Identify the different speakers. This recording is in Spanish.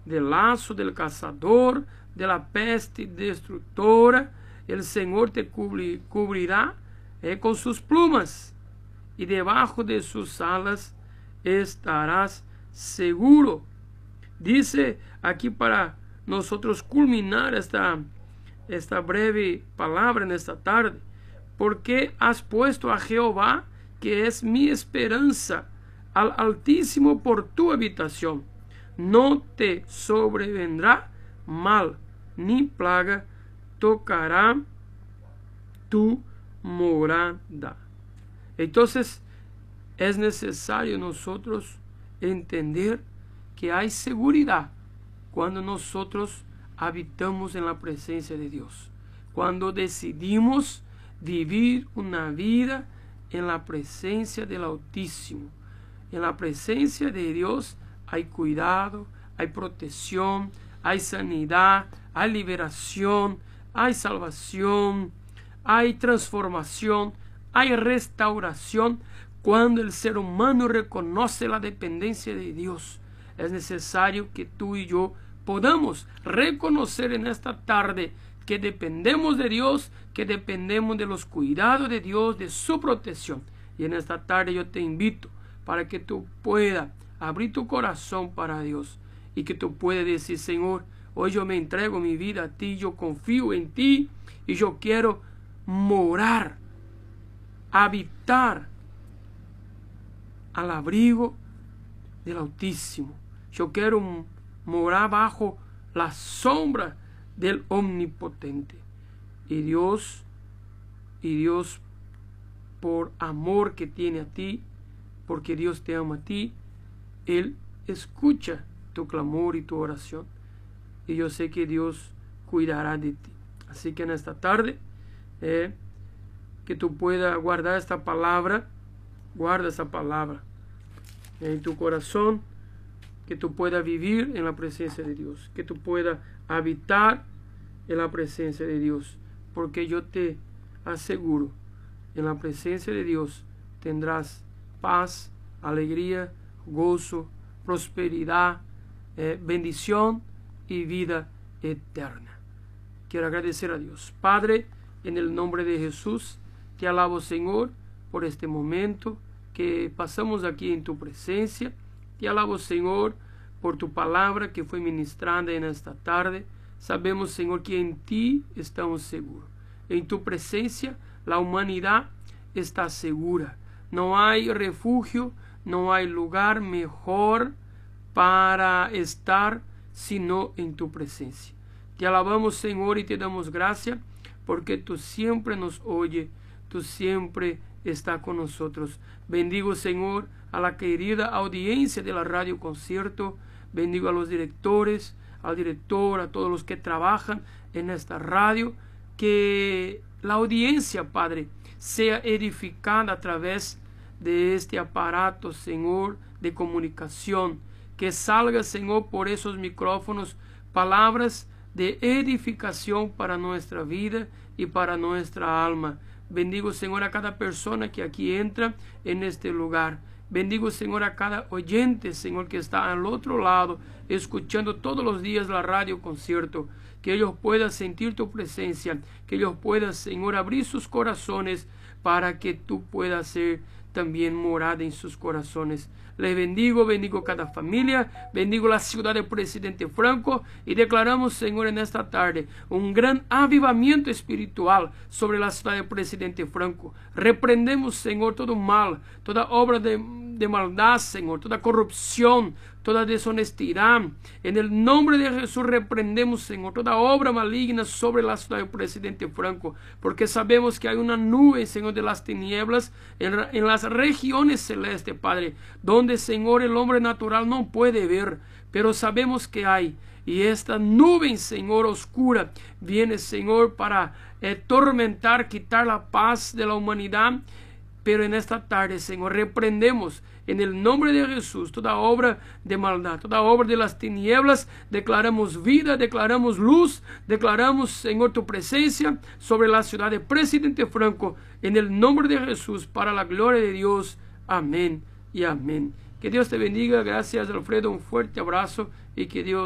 Speaker 1: del lazo del cazador, de la peste destructora. El Señor te cubrirá con sus plumas, y debajo de sus alas estarás seguro. Dice aquí, para nosotros culminar esta breve palabra en esta tarde: porque has puesto a Jehová, que es mi esperanza, al Altísimo por tu habitación. No te sobrevendrá mal, ni plaga tocará tu morada. Entonces es necesario nosotros entender que hay seguridad cuando nosotros habitamos en la presencia de Dios, cuando decidimos vivir una vida en la presencia del Altísimo. En la presencia de Dios hay cuidado, hay protección, hay sanidad, hay liberación, hay salvación, hay transformación, hay restauración. Cuando el ser humano reconoce la dependencia de Dios, es necesario que tú y yo podamos reconocer en esta tarde que dependemos de Dios, que dependemos de los cuidados de Dios, de su protección. Y en esta tarde yo te invito para que tú puedas abrir tu corazón para Dios y que tú puedas decir: Señor, hoy yo me entrego mi vida a ti, yo confío en ti y yo quiero morar, habitar al abrigo del Altísimo. Yo quiero morar bajo la sombra del Omnipotente. Y Dios, por amor que tiene a ti, porque Dios te ama a ti, Él escucha tu clamor y tu oración. Y yo sé que Dios cuidará de ti. Así que en esta tarde, que tú puedas guardar esta palabra, guarda esa palabra en tu corazón, que tú puedas vivir en la presencia de Dios, que tú puedas habitar en la presencia de Dios, porque yo te aseguro, en la presencia de Dios tendrás paz, alegría, gozo, prosperidad, bendición y vida eterna. Quiero agradecer a Dios. Padre, en el nombre de Jesús, te alabo, Señor, por este momento que pasamos aquí en tu presencia. Te alabo, Señor, por tu palabra que fue ministrada en esta tarde. Sabemos, Señor, que en ti estamos seguros. En tu presencia la humanidad está segura. No hay refugio, no hay lugar mejor para estar sino en tu presencia. Te alabamos, Señor, y te damos gracias porque tú siempre nos oyes, tú siempre estás con nosotros. Bendigo, Señor, a la querida audiencia de la Radio Concierto. Bendigo a los directores, al director, a todos los que trabajan en esta radio. Que la audiencia, Padre, sea edificada a través de este aparato, Señor, de comunicación. Que salga, Señor, por esos micrófonos palabras de edificación para nuestra vida y para nuestra alma. Bendigo, Señor, a cada persona que aquí entra en este lugar. Bendigo, Señor, a cada oyente, Señor, que está al otro lado, escuchando todos los días la Radio Concierto. Que ellos puedan sentir tu presencia, que ellos puedan, Señor, abrir sus corazones para que tú puedas ser también morada en sus corazones. Les bendigo cada familia, bendigo la ciudad del presidente Franco y declaramos, Señor, en esta tarde un gran avivamiento espiritual sobre la ciudad del presidente Franco. Reprendemos, Señor, todo mal, toda obra de maldad, Señor, toda corrupción, toda deshonestidad. En el nombre de Jesús reprendemos, Señor, toda obra maligna sobre la ciudad del presidente Franco, porque sabemos que hay una nube, Señor, de las tinieblas en las regiones celestes, Padre, donde, Señor, el hombre natural no puede ver, pero sabemos que hay. Y esta nube, Señor, oscura, viene, Señor, para tormentar, quitar la paz de la humanidad. Pero en esta tarde, Señor, reprendemos en el nombre de Jesús toda obra de maldad, toda obra de las tinieblas. Declaramos vida, declaramos luz, declaramos, Señor, tu presencia sobre la ciudad de Presidente Franco. En el nombre de Jesús, para la gloria de Dios. Amén y amén. Que Dios te bendiga. Gracias, Alfredo. Un fuerte abrazo y que Dios